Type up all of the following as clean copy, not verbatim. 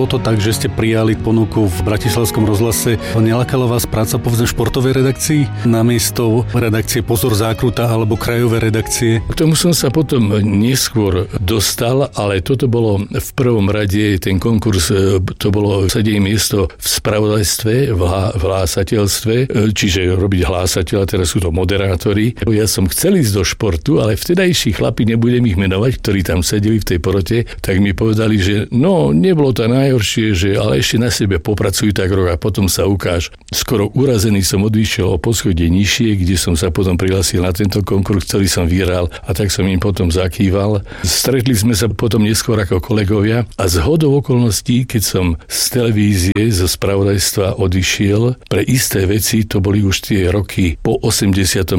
Bolo to tak, že ste prijali ponuku v Bratislavskom rozhlase. Nelakala vás práca povedzme v športovej redakcii namiesto redakcie Pozor zákruta alebo krajovej redakcie? K tomu som sa potom neskôr dostal, ale toto bolo v prvom rade, ten konkurs, to bolo 7 miesto v spravodajstve, v hlásateľstve, čiže robiť hlásateľa, teraz sú to moderátori. Ja som chcel ísť do športu, ale vtedajší chlapi, nebudem ich menovať, ktorí tam sedeli v tej porote, tak mi povedali, že no, nebolo to najhoršie, že ale ešte na sebe popracuj tak rok a potom sa ukáž. Skoro urazený som odišiel o poschodie nižšie, kde som sa potom prihlásil na tento konkurs, ktorý som vyhral a tak som im potom zakýval. Stretli sme sa potom neskôr ako kolegovia a zhodou okolností, keď som z televízie, zo spravodajstva odišiel, pre isté veci, to boli už tie roky po 89.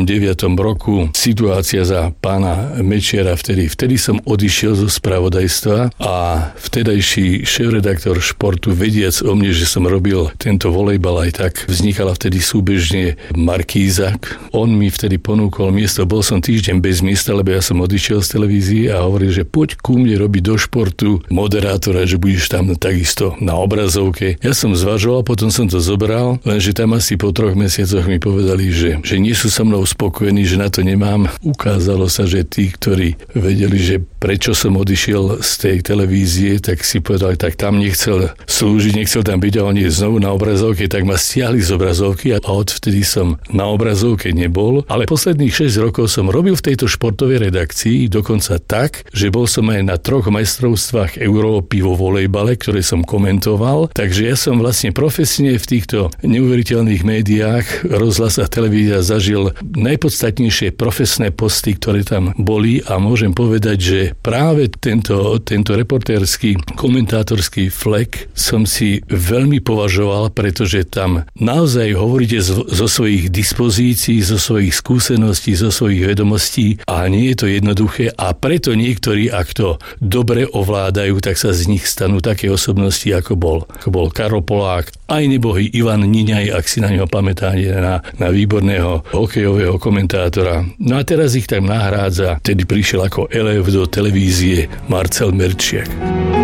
roku, situácia za pána Mečiara vtedy som odišiel zo spravodajstva a vtedajší šéfredaktor športu, vediac o mne, že som robil tento volejbal aj tak, vznikala vtedy súbežne Markíza. On mi vtedy ponúkol miesto, bol som týždeň bez miesta, lebo ja som odišiel z televízie a hovoril, že poď ku mne robiť do športu moderátora, že budeš tam takisto na obrazovke. Ja som zvažoval, potom som to zobral, lenže tam asi po 3 mesiacoch mi povedali, že nie sú so mnou spokojení, že na to nemám. Ukázalo sa, že tí, ktorí vedeli, že prečo som odišiel z tej televízie, tak si povedali, tak tam nechcel slúžiť, nechcel tam byť a oni znovu na obrazovke, tak ma stiahli z obrazovky a odvtedy som na obrazovke nebol. Ale posledných 6 rokov som robil v tejto športovej redakcii, dokonca tak, že bol som aj na 3 majstrovstvách Európy vo volejbale, ktoré som komentoval, takže ja som vlastne profesne v týchto neuveriteľných médiách, rozhlas a televízia zažil najpodstatnejšie profesné posty, ktoré tam boli a môžem povedať, že práve tento reportérsky, komentátorský flek som si veľmi považoval, pretože tam naozaj hovoríte zo svojich dispozícií, zo svojich skúseností, zo svojich vedomostí a nie je to jednoduché a preto niektorí, ak to dobre ovládajú, tak sa z nich stanú také osobnosti, ako bol Karol Polák, aj nebohý Ivan Niňaj, ak si na neho pamätáte, na výborného hokejového komentátora. No a teraz ich tam nahrádza, tedy prišiel ako elef do televízie Marcel Merčiak.